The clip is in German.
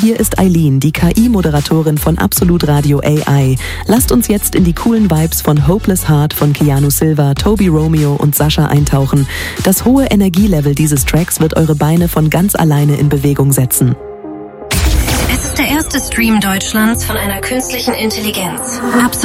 Hier ist Eileen, die KI-Moderatorin von Absolut Radio AI. Lasst uns jetzt in die coolen Vibes von Hopeless Heart von Keanu Silva, Toby Romeo und Sascha eintauchen. Das hohe Energielevel dieses Tracks wird eure Beine von ganz alleine in Bewegung setzen. Es ist der erste Stream Deutschlands von einer künstlichen Intelligenz.